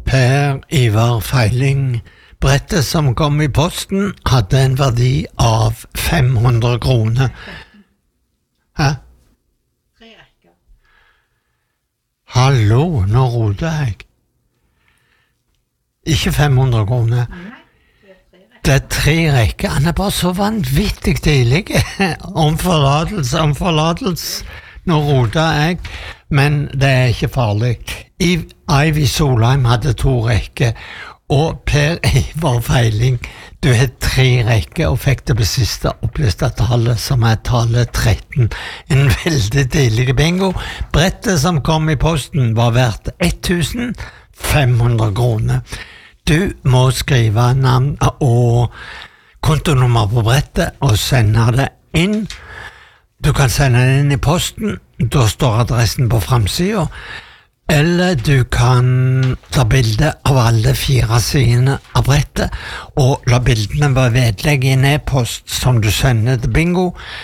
Per Ivar Feiling. Brettet som kom i posten hadde en verdi av 500 kroner. Hæ? 3 rekker. Hallo, nå roter jeg. Ikke 500 kroner. Nei, Det er 3 rekker. Han er bare så vanvittig deilig. Om forlatelse. Nå roter jeg, men det er ikke farlig. Ivy Solheim hadde 2 rekker, og Per Ivar Feiling, du har 3 rekker og fikk det siste oppliste tallet, som er tallet 13. En veldig deilig bingo. Brettet som kom i posten var verdt 1500 kroner. Du må skrive navn og kontonummer på brettet og sende det inn. Du kan sende det inn i posten, da står adressen på framsiden. Eller du kan ta bilde av alle 4 sidene av brettet, og la bildene være vedlegg i en e-post som du sender til bingo,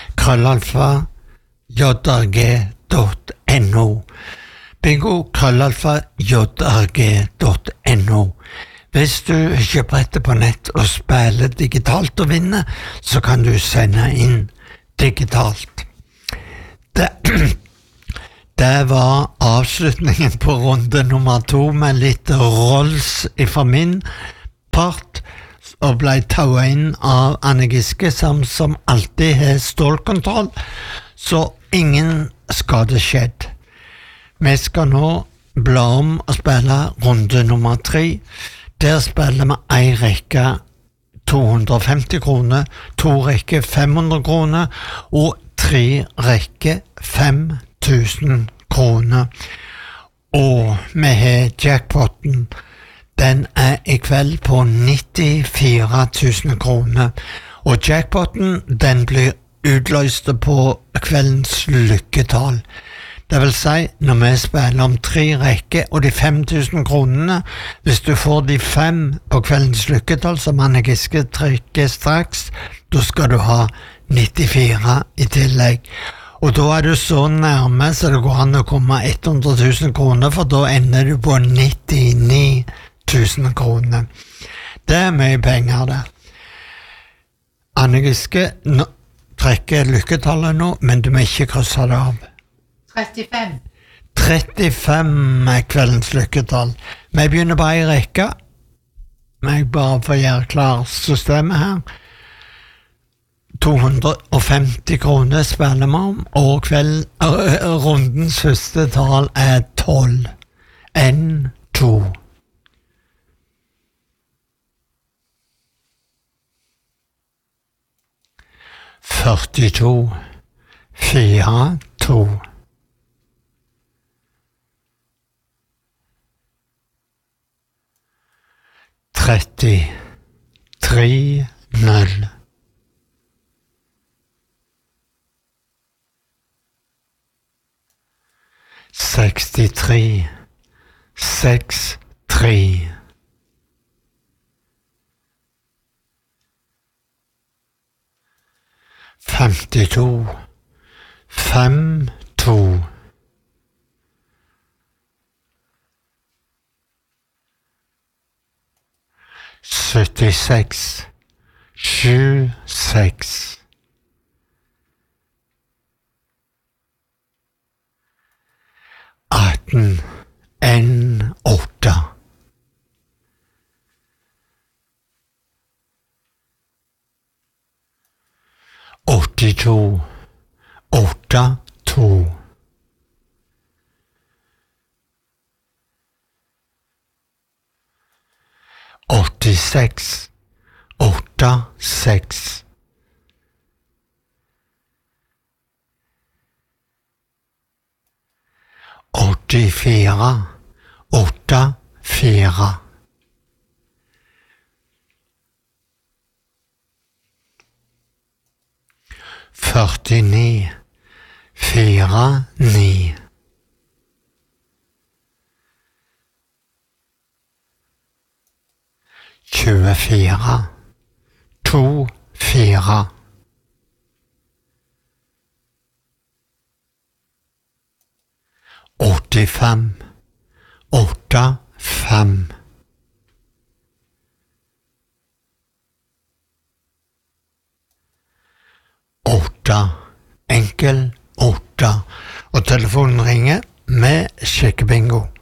@jrg.no. Bingo, @jrg.no. Hvis du kjøper brettet på nett og spiller digitalt og vinner, så kan du sende inn digitalt. Det var avslutningen på runde nummer 2 med litt rolls fra min part, og ble tauet inn av Anne Giske, som alltid har stålkontroll, så ingen skade skjedd. Vi skal nå bla om og spille runde nummer 3. Der spiller vi 1 rekke 250 kroner, 2 rekker 500 kroner og 3 rekker 5000 kroner. Og vi har jackpotten. Den er i kveld på 94 000 kroner. Og jackpotten, den blir utløst på kveldens lykketall. Det vil si, når vi spiller om 3 rekker og de 5000 kronene, hvis du får de 5 på kveldens lykketall, som Anne Giske trykker straks, da skal du ha 94 i tillegg. Og da er du så nærme så det går an å komme 100 000 kroner, for da ender du på 99 000 kroner. Det er mye penger, det. Anne Giske trekker lykketallet nå, men du må ikke krysse det av. 35. 35 er kveldens lykketall. Vi begynner på 1 rekke. Jeg bare får gjøre klar systemet her. 250 kroner spiller vi om, og rundens første tall er 12. 1, 2. «42, 4, 2. 30, 3, 0. 63, 6, 3. 52, 5, 2. 76, 7, 6. 18, 1, 8. 82, 8, 2. 86, 8, 6. 84, 8, 4. 49, 4, 9. 24, 2, 4. 85, 8, 5. 8. Enkel 8. Og telefonen ringer med sjekkebingo.